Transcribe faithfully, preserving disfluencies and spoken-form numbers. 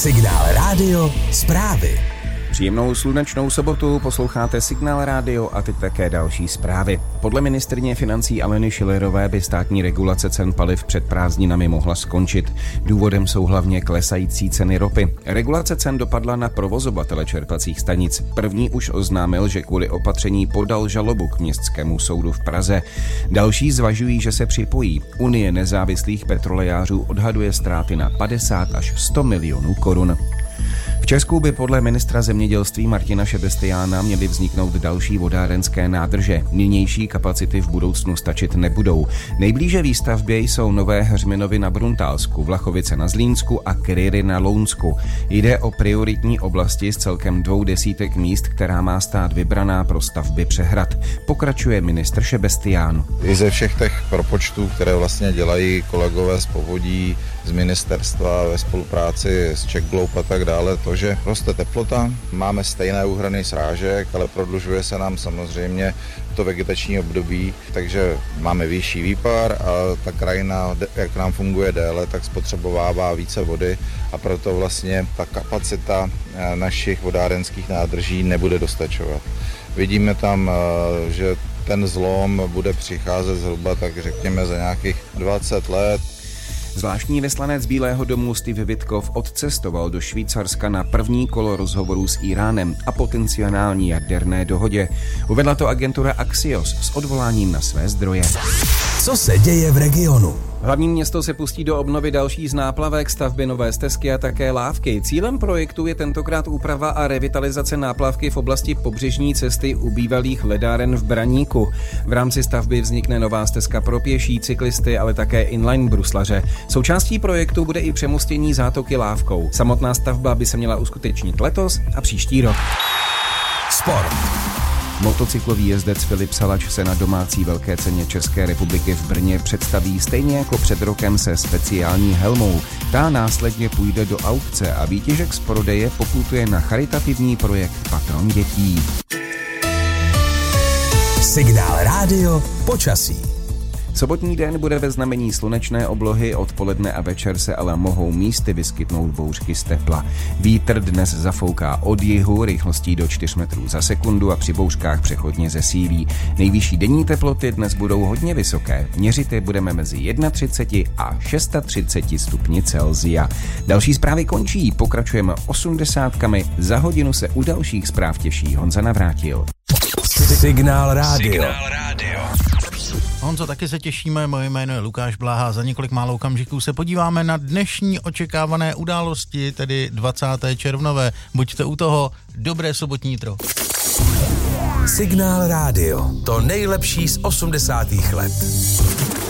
Signál Rádio zprávy. Příjemnou slunečnou sobotu, posloucháte Signál Rádio a teď také další zprávy. Podle ministryně financí Aleny Schillerové by státní regulace cen paliv před prázdninami mohla skončit. Důvodem jsou hlavně klesající ceny ropy. Regulace cen dopadla na provozovatele čerpacích stanic. První už oznámil, že kvůli opatření podal žalobu k Městskému soudu v Praze. Další zvažují, že se připojí. Unie nezávislých petrolejářů odhaduje ztráty na padesát až sto milionů korun. V Česku by podle ministra zemědělství Martina Šebestyána měly vzniknout další vodárenské nádrže. Nynější kapacity v budoucnu stačit nebudou. Nejblíže výstavbě jsou Nové Heřminovy na Bruntálsku, Vlachovice na Zlínsku a Kryry na Lounsku. Jde o prioritní oblasti z celkem dvou desítek míst, která má stát vybraná pro stavby přehrad. Pokračuje ministr Šebestyán. I ze všech těch propočtů, které vlastně dělají kolegové z povodí, z ministerstva ve spolupráci s Czech Globe a tak dále, to, že roste teplota, máme stejné úhrany srážek, ale prodlužuje se nám samozřejmě to vegetační období, takže máme vyšší výpar a ta krajina, jak nám funguje déle, tak spotřebovává více vody a proto vlastně ta kapacita našich vodárenských nádrží nebude dostačovat. Vidíme tam, že ten zlom bude přicházet zhruba, tak řekněme, za nějakých dvacet let. Zvláštní vyslanec Bílého domu Steve Witkov odcestoval do Švýcarska na první kolo rozhovorů s Íránem a potenciální jaderné dohodě. Uvedla to agentura Axios s odvoláním na své zdroje. Co se děje v regionu? Hlavní město se pustí do obnovy další z náplavek, stavby nové stezky a také lávky. Cílem projektu je tentokrát úprava a revitalizace náplavky v oblasti pobřežní cesty u bývalých ledáren v Braníku. V rámci stavby vznikne nová stezka pro pěší, cyklisty, ale také inline bruslaře. Součástí projektu bude i přemostění zátoky lávkou. Samotná stavba by se měla uskutečnit letos a příští rok. Sport. Motocyklový jezdec Filip Salač se na domácí velké ceně České republiky v Brně představí stejně jako před rokem se speciální helmou. Ta následně půjde do aukce a výtěžek z prodeje poputuje na charitativní projekt Patron dětí. Signál Rádio počasí. Sobotní den bude ve znamení slunečné oblohy, odpoledne a večer se ale mohou místy vyskytnout bouřky z tepla. Vítr dnes zafouká od jihu rychlostí do čtyř metrů za sekundu a při bouřkách přechodně zesílí. Nejvyšší denní teploty dnes budou hodně vysoké. Měřit je budeme mezi třicet jedna a třicet šest stupni Celsia. Další zprávy končí, pokračujeme osmdesátkami. Za hodinu se u dalších zpráv těší Honza Navrátil. Signál Rádio. Signál Rádio. Honzo, taky se těšíme, moje jméno je Lukáš Bláha. Za několik málo okamžiků se podíváme na dnešní očekávané události, tedy dvacátého červnové. Buďte u toho, dobré sobotní jitro. Signál Rádio, to nejlepší z osmdesátých let.